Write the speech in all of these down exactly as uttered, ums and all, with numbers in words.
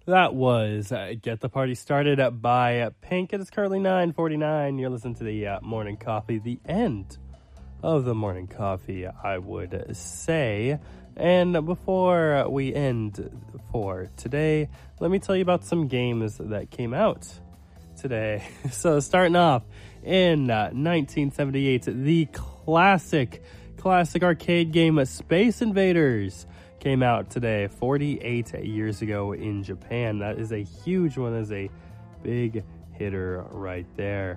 That was uh, Get the Party Started by uh, Pink. It is currently nine forty-nine. You're listening to the uh, Morning Coffee, the end of the Morning Coffee, I would say. And before we end for today, let me tell you about some games that came out today. So starting off in uh, nineteen seventy-eight, the classic, classic arcade game Space Invaders came out today, forty-eight years ago in Japan. That is a huge one, that is a big hitter right there.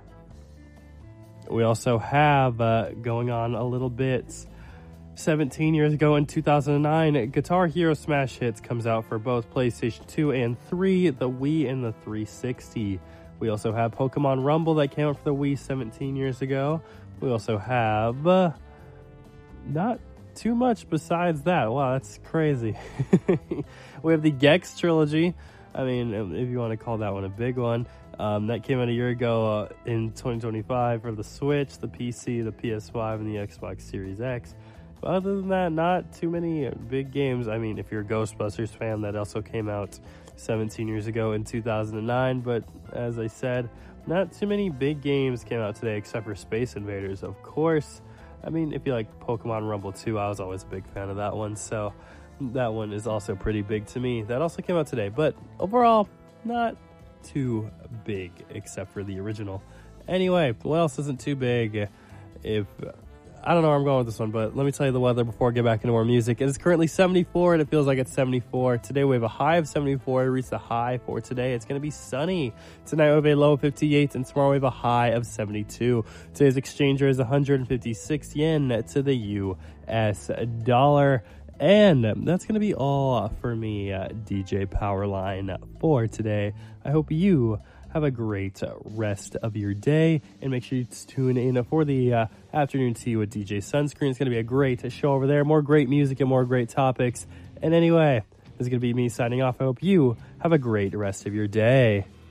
We also have, uh, going on a little bit, seventeen years ago in two thousand nine, Guitar Hero Smash Hits comes out for both PlayStation two and three, the Wii and the three sixty. We also have Pokemon Rumble that came out for the Wii seventeen years ago. We also have, uh, not too much besides that. Wow, that's crazy. We have the Gex trilogy. I mean, if you want to call that one a big one. Um, that came out a year ago uh, in twenty twenty-five for the Switch, the P C, the P S five, and the Xbox Series X. But other than that, not too many big games. I mean, if you're a Ghostbusters fan, that also came out seventeen years ago in two thousand nine. But as I said, not too many big games came out today except for Space Invaders, of course. I mean, if you like Pokemon Rumble two, I was always a big fan of that one, so that one is also pretty big to me. That also came out today, but overall, not too big, except for the original. Anyway, what else isn't too big? If I don't know where I'm going with this one, but let me tell you the weather before I get back into more music. It is currently seventy-four, and it feels like it's seventy-four. Today we have a high of seventy-four. We reached the high for today. It's going to be sunny. Tonight we have a low of fifty-eight, and tomorrow we have a high of seventy-two. Today's exchange rate is one hundred fifty-six yen to the U S dollar. And that's going to be all for me, uh, D J Powerline, for today. I hope you have a great rest of your day, and make sure you tune in for the uh, afternoon tea with D J Sunscreen. It's going to be a great show over there. More great music and more great topics. And anyway, this is going to be me signing off. I hope you have a great rest of your day.